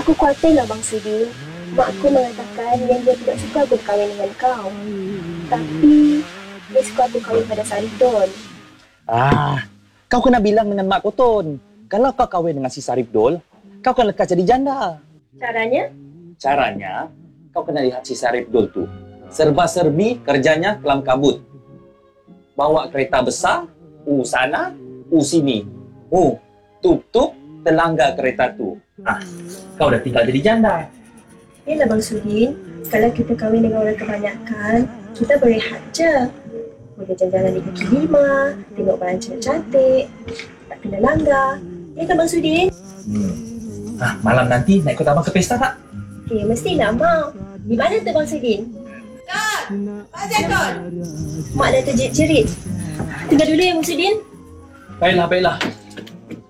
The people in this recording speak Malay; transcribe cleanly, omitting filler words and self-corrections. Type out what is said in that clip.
Aku khawatir lah Bang Sudin. Mak aku mengatakan yang dia tidak suka aku berkahwin dengan kau. Tapi dia suka aku kahwin pada Sarif Dol. Kau kena bilang dengan mak Koton. Kalau kau kahwin dengan si Sarif Dol, kau akan lekas jadi janda. Caranya? Caranya, kau kena lihat si Sarif Dol tu. Serba-serbi kerjanya kelam kabut. Bawa kereta besar, sana, sini. Tup-tup, telangga kereta tu. Kau dah tinggal jadi janda. Yalah Bang Sudin, kalau kita kahwin dengan orang kebanyakan, kita berehat je. Boleh jalan-jalan di kaki lima, tengok barang cantik-cantik, tak kena langgar. Ya kan Bang Sudin? Malam nanti nak ikut abang ke pesta tak? Mesti nak mau. Di mana tu Bang Sudin? Macam tu. Mak dah terjerit-jerit. Tinggal dulu ya Bang Sudin. Baiklah.